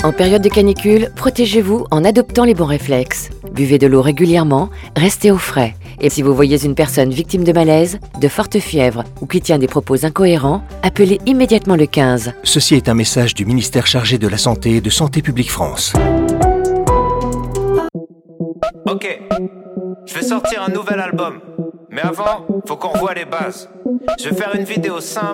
En période de canicule, protégez-vous en adoptant les bons réflexes. Buvez de l'eau régulièrement, restez au frais. Et si vous voyez une personne victime de malaise, de forte fièvre ou qui tient des propos incohérents, appelez immédiatement le 15. Ceci est un message du ministère chargé de la Santé et de Santé publique France. Ok, je vais sortir un nouvel album. Mais avant, faut qu'on revoie les bases. Je vais faire une vidéo simple.